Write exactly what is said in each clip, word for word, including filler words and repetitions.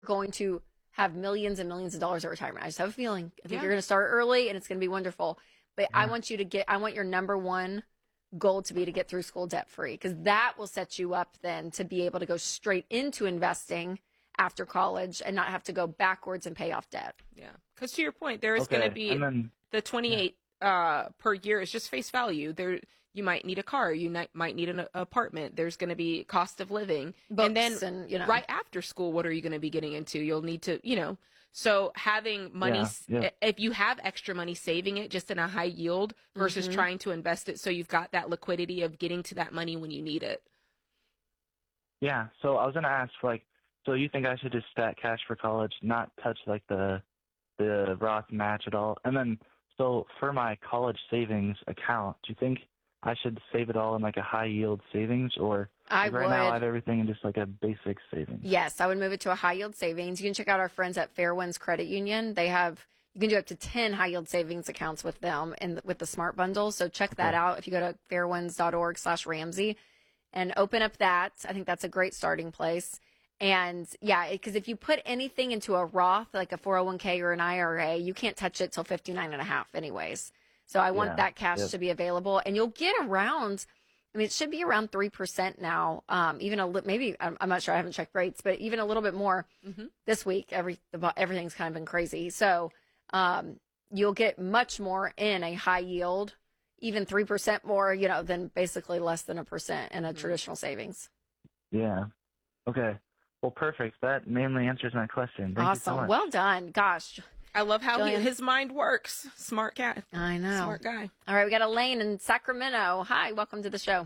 going to have millions and millions of dollars of retirement. I just have a feeling. I think Yeah. you're going to start early and it's going to be wonderful. But Yeah. I want you to get, I want your number one goal to be to get through school debt free, because that will set you up then to be able to go straight into investing after college and not have to go backwards and pay off debt. Yeah. Because to your point, there is Okay. going to be And then the twenty-eight uh, per year is just face value. There, you might need a car. You ni- might need an a- apartment. There's going to be cost of living. Books and then and, you know. right after school, what are you going to be getting into? You'll need to, you know, so having money, Yeah, s- yeah. if you have extra money, saving it just in a high yield versus Mhm. trying to invest it so you've got that liquidity of getting to that money when you need it. yeah. So I was gonna ask, like, so you think I should just stack cash for college, not touch like the the Roth match at all? And then, so for my college savings account, do you think I should save it all in like a high yield savings, or I like, right now I would. have everything in just like a basic savings? Yes, I would move it to a high yield savings. You can check out our friends at Fairwinds Credit Union. They have, you can do up to ten high yield savings accounts with them and with the Smart Bundle. So check that Okay. out if you go to fairwinds.org slash Ramsey and open up that. I think that's a great starting place. And yeah, because if you put anything into a Roth, like a four oh one k or an I R A, you can't touch it till fifty-nine and a half anyways. So I want Yeah. that cash Yep. to be available, and you'll get around, I mean, it should be around three percent now. Um, even a li- maybe, I'm, I'm not sure, I haven't checked rates, but even a little bit more Mhm. this week. Every the- everything's kind of been crazy. So um, you'll get much more in a high yield, even three percent more, you know, than basically less than a percent in a Mhm. traditional savings. Yeah. Okay. Well, perfect. That mainly answers my question. Thank you so Awesome. much. Well done. Gosh, I love how he, Jillian? his mind works. Smart cat. I know. Smart guy. All right, we got Elaine in Sacramento. Hi, welcome to the show.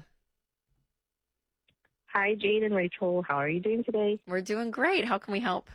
Hi, Jade and Rachel. How are you doing today? We're doing great. How can we help?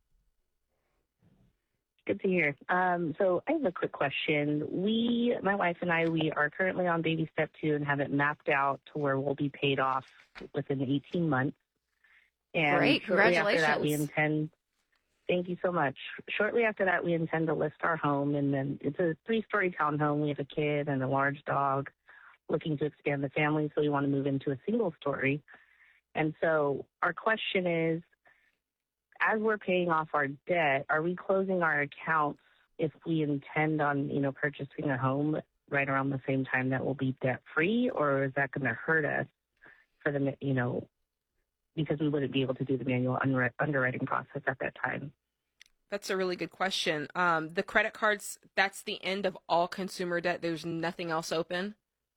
Good to hear. Um, so I have a quick question. We, my wife and I, we are currently on baby step two and have it mapped out to where we'll be paid off within eighteen months. And Great. shortly after that, we Congratulations. intend. Thank you so much. Shortly after that, we intend to list our home, and then it's a three-story townhome. We have a kid and a large dog, looking to expand the family, so we want to move into a single story. And so our question is, as we're paying off our debt, are we closing our accounts if we intend on, you know, purchasing a home right around the same time that we'll be debt free, or is that going to hurt us for the, you know, because we wouldn't be able to do the manual under- underwriting process at that time? That's a really good question. Um, the credit cards, that's the end of all consumer debt. There's nothing else open.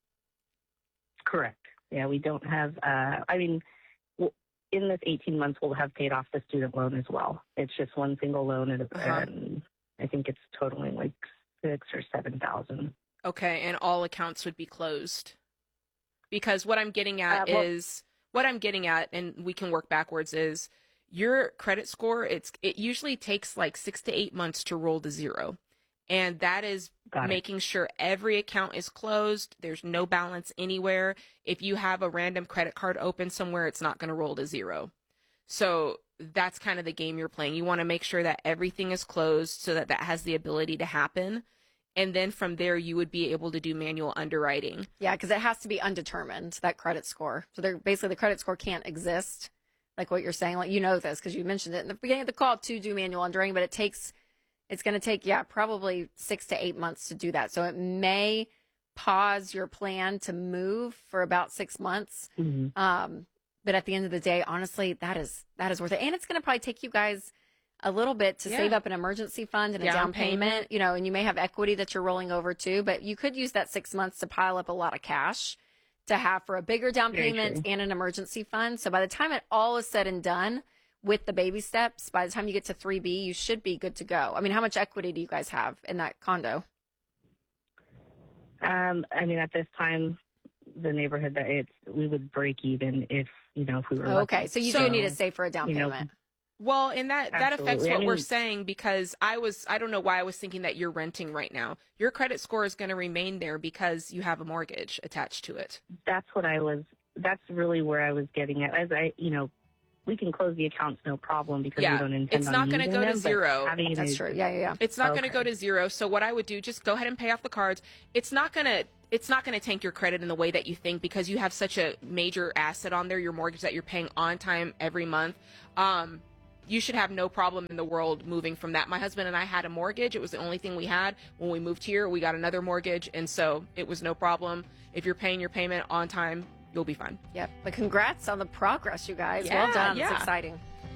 Correct. Yeah, we don't have, uh, I mean, w- in this eighteen months, we'll have paid off the student loan as well. It's just one single loan, and, Uh-huh. and I think it's totaling like six or seven thousand. Okay, and all accounts would be closed. Because what I'm getting at Uh, well- is what I'm getting at, and we can work backwards, is your credit score, it's it usually takes like six to eight months to roll to zero. And that is Got it. making sure every account is closed. There's no balance anywhere. If you have a random credit card open somewhere, it's not going to roll to zero. So that's kind of the game you're playing. You want to make sure that everything is closed so that that has the ability to happen. And then from there, you would be able to do manual underwriting. Yeah, because it has to be undetermined, that credit score. So they're basically the credit score can't exist, like what you're saying. Like, you know this because you mentioned it in the beginning of the call to do manual underwriting, but it takes, it's going to take, yeah, probably six to eight months to do that. So it may pause your plan to move for about six months. Mm-hmm. Um, but at the end of the day, honestly, that is that is worth it. And it's going to probably take you guys a little bit to Yeah. save up an emergency fund and a Down down payment, payment. you know, and you may have equity that you're rolling over too, but you could use that six months to pile up a lot of cash to have for a bigger down Very payment true. and an emergency fund. So by the time it all is said and done with the baby steps, by the time you get to three B, you should be good to go. I mean, how much equity do you guys have in that condo? Um, I mean, at this time, the neighborhood that it's, we would break even if, you know, if we were Okay, lucky. so you So- do need to save for a down you know, payment. Well, and that, that affects Absolutely. I what we're mean- saying because I was, I don't know why I was thinking that you're renting right now. Your credit score is going to remain there because you have a mortgage attached to it. That's what I was, that's really where I was getting at. As I, you know, we can close the accounts no problem because Yeah, we don't intend it's on not gonna using go to them, but zero. having That's it- true. Yeah, yeah, yeah. It's not going to Okay. go to zero. So what I would do, just go ahead and pay off the cards. It's not going to, it's not going to tank your credit in the way that you think because you have such a major asset on there, your mortgage that you're paying on time every month. Um, you should have no problem in the world moving from that. My husband and I had a mortgage. It was the only thing we had. When we moved here, we got another mortgage, and so it was no problem. If you're paying your payment on time, you'll be fine. Yep. But congrats on the progress, you guys. Yeah, well done. yeah. It's exciting.